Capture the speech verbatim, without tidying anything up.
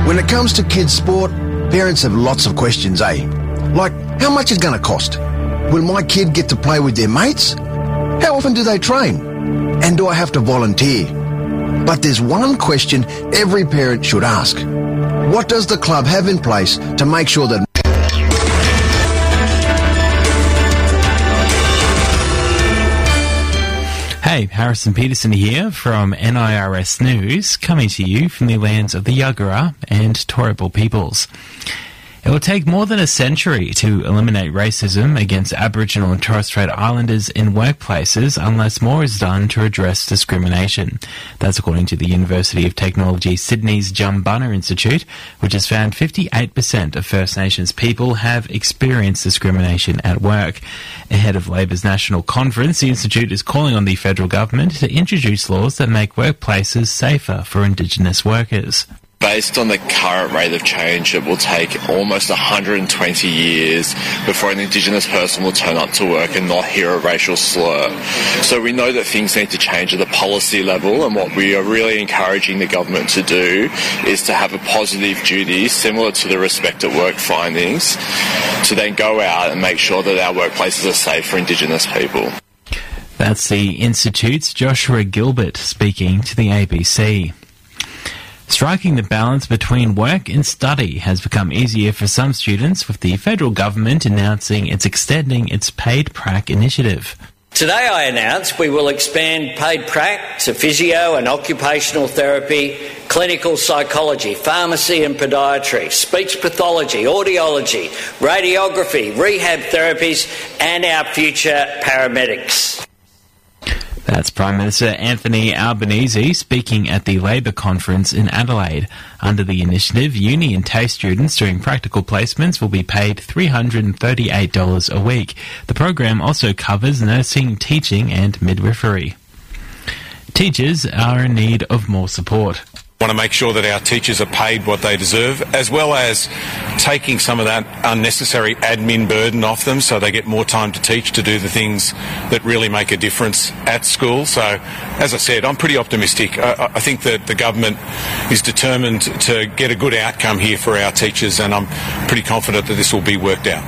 When it comes to kids' sport, parents have lots of questions, eh? Like, how much is going to cost? Will my kid get to play with their mates? How often do they train? And do I have to volunteer? But there's one question every parent should ask. What does the club have in place to make sure that... Hey, Harrison Peterson here from N I R S News, coming to you from the lands of the Yagara and Turrbal peoples. It will take more than a century to eliminate racism against Aboriginal and Torres Strait Islanders in workplaces unless more is done to address discrimination. That's according to the University of Technology Sydney's Jumbunna Institute, which has found fifty-eight percent of First Nations people have experienced discrimination at work. Ahead of Labor's National Conference, the Institute is calling on the federal government to introduce laws that make workplaces safer for Indigenous workers. Based on the current rate of change, it will take almost one hundred twenty years before an Indigenous person will turn up to work and not hear a racial slur. So we know that things need to change at the policy level, and what we are really encouraging the government to do is to have a positive duty, similar to the Respect at Work findings, to then go out and make sure that our workplaces are safe for Indigenous people. That's the Institute's Joshua Gilbert speaking to the A B C. Striking the balance between work and study has become easier for some students, with the federal government announcing it's extending its Paid Prac initiative. Today I announce we will expand Paid Prac to physio and occupational therapy, clinical psychology, pharmacy and podiatry, speech pathology, audiology, radiography, rehab therapies and our future paramedics. That's Prime Minister Anthony Albanese speaking at the Labor conference in Adelaide. Under the initiative, uni and TAFE students doing practical placements will be paid three hundred thirty-eight dollars a week. The program also covers nursing, teaching and midwifery. Teachers are in need of more support. We want to make sure that our teachers are paid what they deserve, as well as taking some of that unnecessary admin burden off them so they get more time to teach, to do the things that really make a difference at school. So, as I said, I'm pretty optimistic. I, I think that the government is determined to get a good outcome here for our teachers, and I'm pretty confident that this will be worked out.